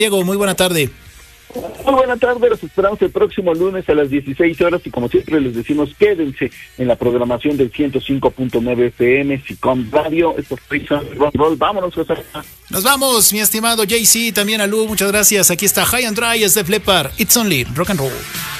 Diego, muy buena tarde. Muy buena tarde, los esperamos el próximo lunes a las 16 horas y como siempre les decimos, quédense en la programación del 105.9 FM, SICOM Radio. Esto es Rock Roll. Vámonos, José. Nos vamos, mi estimado JC, también a Lu, muchas gracias. Aquí está High and Dry, es de Flepar. It's only rock and roll.